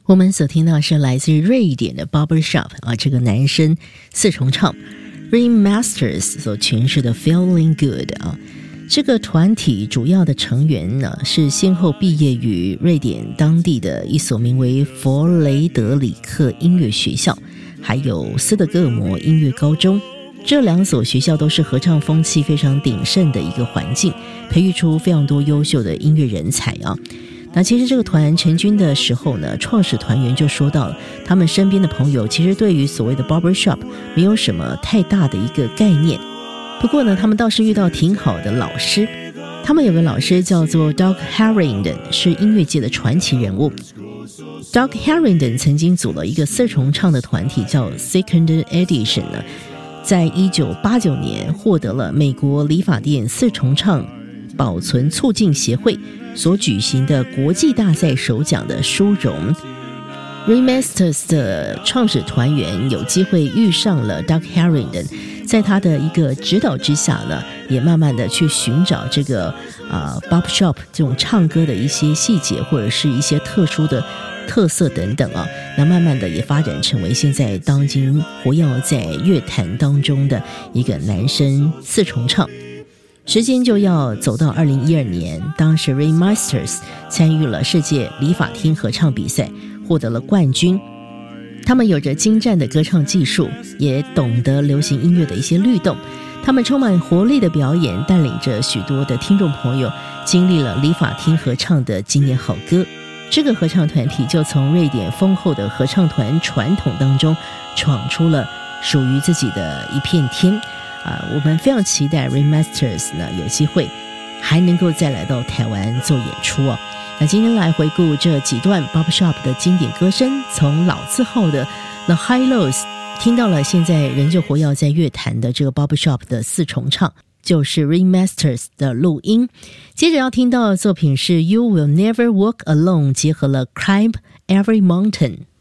我们所听到是来自瑞典的 Barbershop 这个男声四重唱 Ring Masters 所诠释的 Feeling Good 这个团体主要的成员呢是先后毕业于瑞典当地的一所名为佛雷德里克音乐学校，还有斯德哥尔摩音乐高中。这两所学校都是合唱风气非常鼎盛的一个环境，培育出非常多优秀的音乐人才那其实这个团成军的时候呢，创始团员就说到他们身边的朋友其实对于所谓的 barbershop 没有什么太大的一个概念。不过呢，他们倒是遇到挺好的老师。他们有个老师叫做 Doug Harrington， 是音乐界的传奇人物。Doug Harrington 曾经组了一个四重唱的团体叫 Second Edition 呢，在1989年获得了美国理发店四重唱保存促进协会所举行的国际大赛首奖的殊荣。Ring Masters 的创始团员有机会遇上了 Doug Harrington， 在他的一个指导之下呢，也慢慢的去寻找这个barbershop 这种唱歌的一些细节或者是一些特殊的特色等等那慢慢的也发展成为现在当今活跃在乐坛当中的一个男声四重唱。时间就要走到2012年，当时 Ring Masters 参与了世界理发厅合唱比赛，获得了冠军。他们有着精湛的歌唱技术，也懂得流行音乐的一些律动。他们充满活力的表演，带领着许多的听众朋友经历了理发厅合唱的经典好歌。这个合唱团体就从瑞典丰厚的合唱团传统当中闯出了属于自己的一片天。我们非常期待 Ring Masters 呢有机会还能够再来到台湾做演出那今天来回顾这几段 Barbershop 的经典歌声，从老字号的 The High Lows 听到了现在仍旧活跃在乐坛的这个 Barbershop 的四重唱，就是 Ring Masters 的录音。接着要听到的作品是 You Will Never Walk Alone， 结合了 Climb Every Mountain。